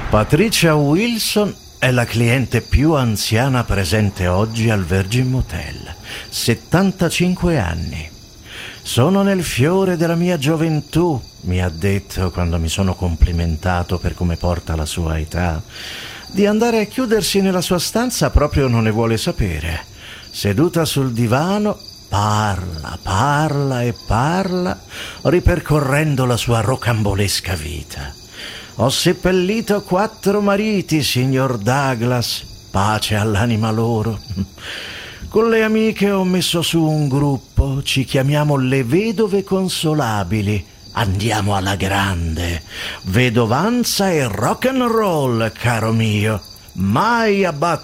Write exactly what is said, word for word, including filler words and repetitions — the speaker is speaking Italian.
Patricia Wilson è la cliente più anziana presente oggi al Virgin Motel. settantacinque anni. Sono nel fiore della mia gioventù, mi ha detto quando mi sono complimentato per come porta la sua età. Di andare a chiudersi nella sua stanza proprio non ne vuole sapere. Seduta sul divano, parla, parla e parla, ripercorrendo la sua rocambolesca vita. Ho seppellito quattro mariti, signor Douglas, pace all'anima loro. Con le amiche ho messo su un gruppo, ci chiamiamo le Vedove Consolabili. Andiamo alla grande. Vedovanza e rock and roll, caro mio. Mai abbattere